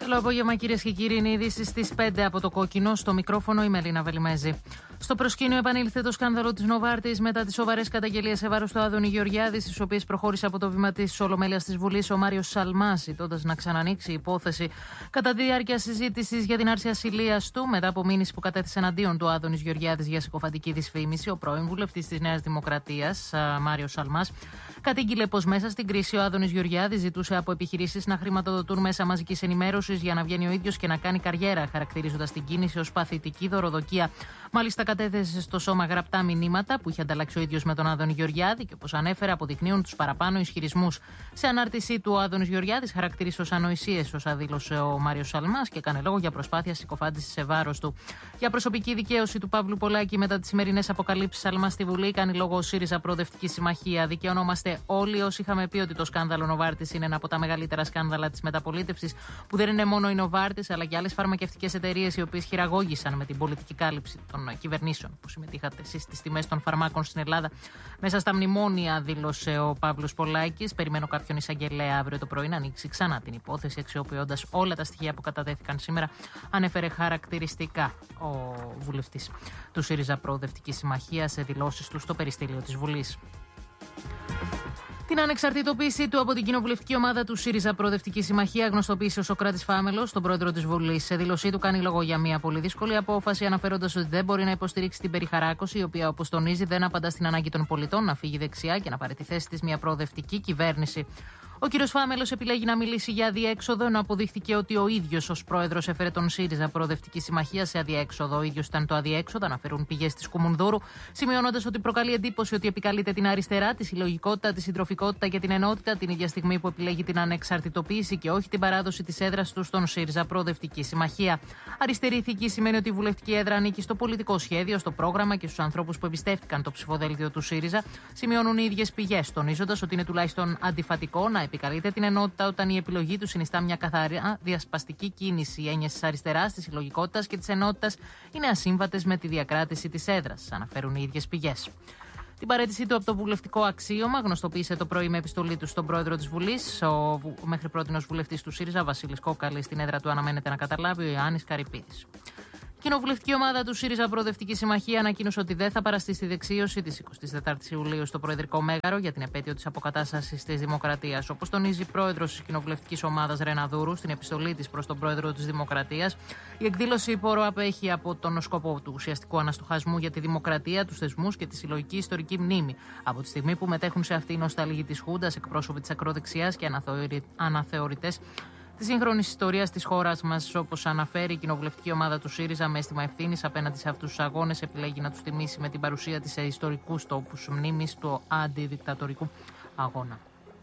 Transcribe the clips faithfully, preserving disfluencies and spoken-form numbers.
Καλό απόγευμα, κυρίες και κύριοι. Είναι ειδήσεις στις πέντε από το Κόκκινο. Στο μικρόφωνο η Μελίνα Βελιμέζη. Στο προσκήνιο επανήλθε το σκάνδαλο της Νοβάρτης μετά τις σοβαρές καταγγελίες σε βάρος του Άδωνη Γεωργιάδη, στις οποίες προχώρησε από το βήμα της Ολομέλειας της Βουλής ο Μάριος Σαλμάς, ζητώντας να ξανανοίξει η υπόθεση κατά τη διάρκεια συζήτησης για την άρση ασυλίας του, μετά από μήνυση που κατέθεσε εναντίον του Άδωνης Γεωργιάδης για συκοφαντική δυσφήμιση. Ο πρώην βουλευτής της Νέας Δημοκρατίας, Μάριος Σαλμάς, κατήγγειλε πως μέσα στην κρίση ο Άδωνης Γεωργιάδης ζητούσε από επιχειρήσεις να χρηματοδοτούν μέσα μαζικής ενημέρωσης για να βγαίνει ο ίδιος και να κάνει καριέρα, χαρακτηρίζοντας την κίνηση ως παθητική δωροδοκία. Μάλιστα, κατέθεσε στο σώμα γραπτά μηνύματα που είχε ανταλλάξει ο ίδιος με τον Άδωνη Γεωργιάδη και, όπως ανέφερε, αποδεικνύουν τους παραπάνω ισχυρισμούς. Σε ανάρτησή του, ο Άδωνης Γεωργιάδης χαρακτήρισε ως ανοησίες όσα δήλωσε ο Μάριος Σαλμάς και έκανε λόγο για προσπάθεια συκοφάντησης σε βάρος του. Για προσωπική δικαίωση του Παύλου Πολάκη μετά τις σημερινές αποκαλύψεις Σαλμάς στη Βουλή, κάνει λόγο ο ΣΥΡΙΖΑ Προοδευτική Συμμαχία. Δικαιωνόμαστε όλοι όσοι είχαμε πει ότι το σκάνδαλο Νοβάρτης είναι ένα από τα μεγαλύτερα σκάνδαλα της μεταπολίτευσης, που δεν είναι μόνο η Νοβάρτης αλλά και άλλες φαρμακευτικές εταιρείες οι οποίες χειραγώγησαν με την πολιτική κάλυψη των κυβερνήσεων που συμμετείχατε εσείς στις τιμές των φαρμάκων στην Ελλάδα. Μέσα στα μνημόνια, δήλωσε ο Παύλος Πολάκης. Περιμένω κάποιον εισαγγελέα αύριο το πρωί να ανοίξει ξανά την υπόθεση, αξιοποιώντας όλα τα στοιχεία που κατατέθηκαν σήμερα, ανέφερε χαρακτηριστικά ο βουλευτής του ΣΥΡΙΖΑ Προοδευτική Συμμαχία σε δηλώσεις του στο περιστήλιο της Βουλής. Την ανεξαρτητοποίησή του από την κοινοβουλευτική ομάδα του ΣΥΡΙΖΑ Προοδευτική Συμμαχία γνωστοποίησε ο Σωκράτης Φάμελος, τον πρόεδρο της Βουλής. Σε δήλωσή του κάνει λόγο για μια πολύ δύσκολη απόφαση, αναφέροντας ότι δεν μπορεί να υποστηρίξει την περιχαράκωση, η οποία, όπως τονίζει, δεν απαντά στην ανάγκη των πολιτών να φύγει δεξιά και να πάρει τη θέση της μια προοδευτική κυβέρνηση. Ο κ. Φάμελος επιλέγει να μιλήσει για αδιέξοδο, ενώ αποδείχθηκε ότι ο ίδιος ως πρόεδρος έφερε τον ΣΥΡΙΖΑ Προοδευτική Συμμαχία σε αδιέξοδο. Ο ίδιος ήταν το αδιέξοδο, αναφέρουν πηγές της Κουμουνδούρου, σημειώνοντας ότι προκαλεί εντύπωση ότι επικαλείται την αριστερά, τη συλλογικότητα, τη συντροφικότητα και την ενότητα, την ίδια στιγμή που επιλέγει την ανεξαρτητοποίηση και όχι την παράδοση της έδρας του στον ΣΥΡΙΖΑ Προοδευτική Συμμαχία. Αριστερή ηθική σημαίνει ότι η βουλευτική έδρα ανήκει στο πολιτικό σχέδιο, στο πρόγραμμα και στους ανθρώπους που εμπιστεύτηκαν το ψηφοδέλτιο του ΣΥΡΙΖΑ, σημειώνουν οι ίδιες πηγές, τονίζοντας ότι είναι τουλάχιστον αντιφατικό να επικαλείται την ενότητα όταν η επιλογή του συνιστά μια καθαρά διασπαστική κίνηση. Οι έννοιες της αριστεράς, της συλλογικότητας και της ενότητας είναι ασύμβατες με τη διακράτηση της έδρας, αναφέρουν οι ίδιες πηγές. Την παραίτησή του από το βουλευτικό αξίωμα γνωστοποίησε το πρωί με επιστολή του στον πρόεδρο της Βουλής. Ο μέχρι πρότινος βουλευτής του ΣΥΡΙΖΑ, Βασίλης Κόκαλης, στην έδρα του αναμένεται να καταλάβει ο Ιωάννης Καρυπίδης. Η κοινοβουλευτική ομάδα του ΣΥΡΙΖΑ Προοδευτική Συμμαχία ανακοίνωσε ότι δεν θα παραστεί στη δεξίωση της εικοστής τέταρτης Ιουλίου στο Προεδρικό Μέγαρο για την επέτειο της αποκατάστασης της Δημοκρατίας. Όπως τονίζει η πρόεδρος της κοινοβουλευτικής ομάδας Ρένα Δούρου στην επιστολή της προς τον πρόεδρο της Δημοκρατίας, η εκδήλωση πόρο απέχει από τον σκοπό του ουσιαστικού αναστοχασμού για τη δημοκρατία, τους θεσμούς και τη συλλογική ιστορική μνήμη. Από τη στιγμή που μετέχουν σε αυτή οι νοσταλγοί της Χούντας, εκπρόσωποι της ακροδεξιάς και αναθεωρητές τη σύγχρονη ιστορία τη χώρα μα, όπως αναφέρει η κοινοβουλευτική ομάδα του ΣΥΡΙΖΑ, με αίσθημα ευθύνης απέναντι σε αυτούς τους αγώνες, επιλέγει να τους τιμήσει με την παρουσία της σε ιστορικούς τόπους μνήμης του αντιδικτατορικού αγώνα.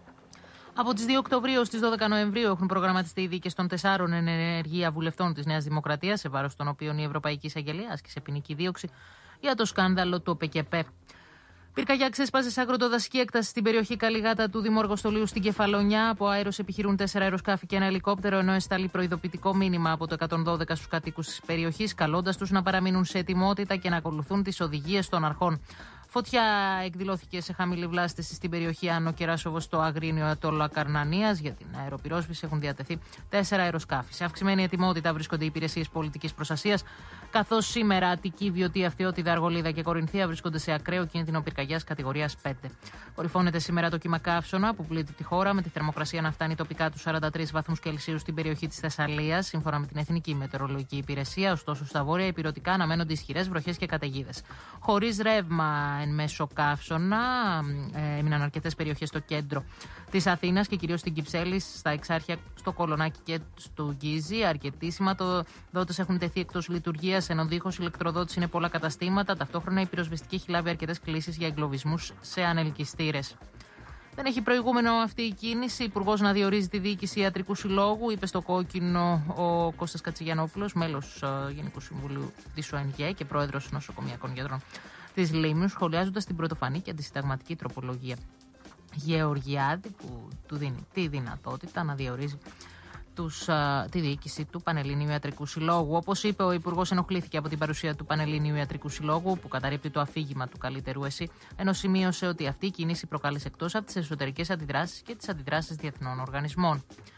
Από τις δύο Οκτωβρίου στις δώδεκα Νοεμβρίου έχουν προγραμματιστεί οι δίκες των τεσσάρων εν ενεργεία βουλευτών της Νέας Δημοκρατίας, σε βάρος των οποίων η Ευρωπαϊκή Εισαγγελία άσκησε ποινική δίωξη για το σκάνδαλο του ΟΠΕΚΕΠΕ. Πυρκαγιά ξέσπασε σε αγροτοδασική έκταση στην περιοχή Καλιγάτα του Δήμου Αργοστολίου στην Κεφαλονιά. Από αέρος επιχειρούν τέσσερα αεροσκάφη και ένα ελικόπτερο, ενώ εστάλει προειδοποιητικό μήνυμα από το εκατόν δώδεκα στους κατοίκους της περιοχής, καλώντας τους να παραμείνουν σε ετοιμότητα και να ακολουθούν τις οδηγίες των αρχών. Φωτιά εκδηλώθηκε σε χαμηλή βλάστηση στην περιοχή Άνω Κεράσοβο στο Αγρίνιο ατόλο Ακαρνανίας. Για την αεροπυρόσβηση έχουν διατεθεί τέσσερα αεροσκάφη. Σε αυξημένη ετοιμότητα βρίσκονται οι υπηρεσίες πολιτικής προστασίας, καθώς σήμερα Αττική, Βιωτή, Αυτιότιδα, Αργολίδα και Κορινθία βρίσκονται σε ακραίο κίνδυνο πυρκαγιάς κατηγορίας πέντε. Κορυφώνεται σήμερα το κύμα καύσωνα που πλήττει τη χώρα, με τη θερμοκρασία να φτάνει τοπικά τους σαράντα τρεις βαθμούς Κελσίου στην περιοχή της Θεσσαλίας, σύμφωνα με την Εθνική Μετεωρολογική Υπηρεσία. Ωστόσο, στα βόρεια υπηρετικά αναμένονται ισχυρές βροχές και καταιγίδες. Χωρίς ρεύμα εν μέσω καύσωνα ε, έμειναν αρκετές περιοχές στο κέντρο της Αθήνας και κυρίως στην Κυψέλη, στα Εξάρχεια, στο Κολονάκι και στο Γκίζι. Αρκετοί σηματοδότες έχουν τεθεί εκτός λειτουργίας, ενώ δίχως ηλεκτροδότηση είναι πολλά καταστήματα. Ταυτόχρονα η πυροσβεστική έχει λάβει αρκετές κλήσεις για εγκλωβισμούς σε ανελκυστήρες. Δεν έχει προηγούμενο αυτή η κίνηση. Υπουργός να διορίζει τη διοίκηση ιατρικού συλλόγου, είπε στο Κόκκινο ο Κώστας Κατσιγιανόπουλος, μέλος uh, Γενικού Συμβουλίου της ΟΕΝΓΕ και πρόεδρος νοσοκομιακών γιατρών της Λίμνου, σχολιάζοντας την πρωτοφανή και αντισυνταγματική τροπολογία Γεωργιάδη, που του δίνει τη δυνατότητα να διορίζει τους, α, τη διοίκηση του Πανελληνίου Ιατρικού Συλλόγου. Όπως είπε, ο Υπουργός ενοχλήθηκε από την παρουσία του Πανελληνίου Ιατρικού Συλλόγου, που καταρρίπτει το αφήγημα του καλύτερου εσύ, ενώ σημείωσε ότι αυτή η κίνηση προκάλεσε εκτός από τις εσωτερικές αντιδράσεις και τις αντιδράσεις διεθνών οργανισμών.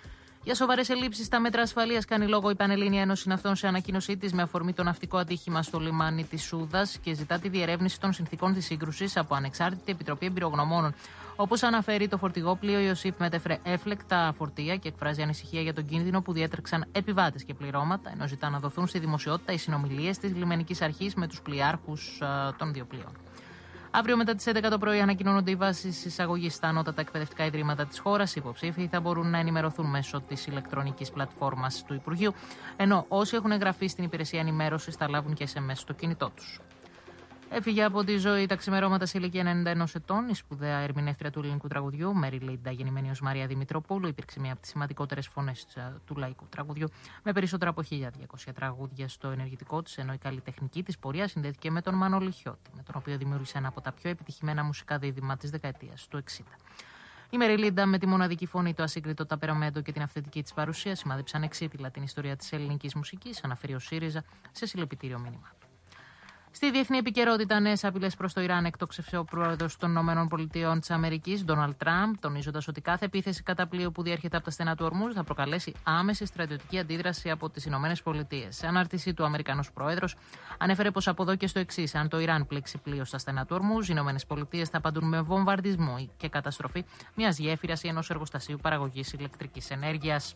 Για σοβαρές ελλείψεις στα μέτρα ασφαλείας κάνει λόγο η Πανελλήνια Ένωση Ναυτών σε ανακοίνωσή της με αφορμή το ναυτικό ατύχημα στο λιμάνι της Σούδας και ζητά τη διερεύνηση των συνθηκών της σύγκρουσης από ανεξάρτητη επιτροπή εμπειρογνωμόνων. Όπως αναφέρει, το φορτηγό πλοίο Ιωσήφ μετέφερε έφλεκτα φορτία και εκφράζει ανησυχία για τον κίνδυνο που διέτρεξαν επιβάτες και πληρώματα, ενώ ζητά να δοθούν στη δημοσιότητα οι συνομιλίες της λιμενικής αρχής με τους πλοιάρχους α, των δύο πλοίων. Αύριο μετά τις έντεκα το πρωί ανακοινώνονται οι βάσεις εισαγωγής στα ανώτατα εκπαιδευτικά ιδρύματα της χώρας. Οι υποψήφοι θα μπορούν να ενημερωθούν μέσω της ηλεκτρονικής πλατφόρμας του Υπουργείου, ενώ όσοι έχουν εγγραφεί στην υπηρεσία ενημέρωσης θα λάβουν και ες εμ ες στο κινητό τους. Έφυγε από τη ζωή τα ξημερώματα σε ηλικία ενενήντα ενός ετών η σπουδαία ερμηνεύτρια του ελληνικού τραγουδιού, Μέρι Λίντα, γεννημένη ως Μαρία Δημητροπούλου. Υπήρξε μία από τις σημαντικότερες φωνές του λαϊκού τραγουδιού, με περισσότερα από χίλια διακόσια τραγούδια στο ενεργητικό της, ενώ η καλλιτεχνική της πορεία συνδέθηκε με τον Μανώλη Χιώτη, με τον οποίο δημιούργησε ένα από τα πιο επιτυχημένα μουσικά δίδυμα της δεκαετίας του εξήντα. Η Μέρι Λίντα, με τη μοναδική φωνή, το ασύγκριτο ταπεραμέντο και την αυθεντική της παρουσία, σημάδεψαν εξίτηλα την ιστορία της ελληνικής μουσικής, αναφέρει ο ΣΥΡΙΖΑ σε συλληπιτήριο μήνυμα. Στη διεθνή επικαιρότητα, νέες απειλές προς το Ιράν εκτόξευσε ο πρόεδρος των ΗΠΑ της Αμερικής, Ντόναλντ Τραμπ, τονίζοντας ότι κάθε επίθεση κατά πλοίο που διέρχεται από τα στενά του Ορμούζ θα προκαλέσει άμεση στρατιωτική αντίδραση από τις ΗΠΑ. Σε ανάρτησή του, ο Αμερικανός πρόεδρος ανέφερε πως από εδώ και στο εξής: αν το Ιράν πλήξει πλοίο στα στενά του Ορμούζ, οι ΗΠΑ θα απαντούν με βομβαρδισμό και καταστροφή μιας γέφυρας ή ενός εργοστασίου παραγωγής ηλεκτρικής ενέργειας.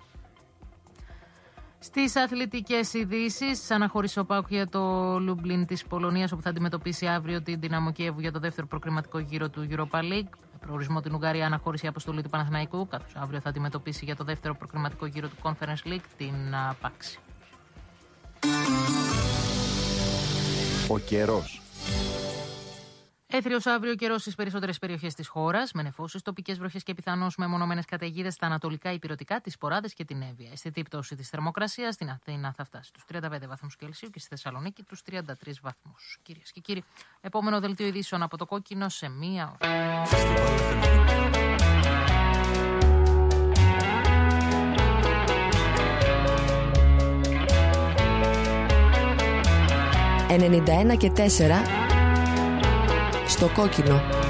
Στις αθλητικές ειδήσεις, αναχώρησε ο ΠΑΟΚ για το Λούμπλιν της Πολωνίας, όπου θα αντιμετωπίσει αύριο την Δυναμό Κιέβου για το δεύτερο προκριματικό γύρο του Europa League. Με προορισμό την Ουγγαρία, αναχώρησε η αποστολή του Παναθηναϊκού, καθώς αύριο θα αντιμετωπίσει για το δεύτερο προκριματικό γύρο του Conference League την Πάξη. Ο καιρός. Έθριος αύριο καιρός στις περισσότερες περιοχές της χώρας, με νεφώσεις, τοπικές βροχές και πιθανώς μεμονωμένες καταιγίδες στα ανατολικά υπηρετικά, τις Ποράδες και την Εύβοια. Αισθητή πτώση της θερμοκρασίας στην Αθήνα θα φτάσει στους τριάντα πέντε βαθμούς Κελσίου και στη Θεσσαλονίκη τους τριάντα τρεις βαθμούς. Κυρίες και κύριοι, επόμενο δελτίο ειδήσεων από το Κόκκινο σε μία ώρα. ενενήντα ένα και τέσσερα στο Κόκκινο.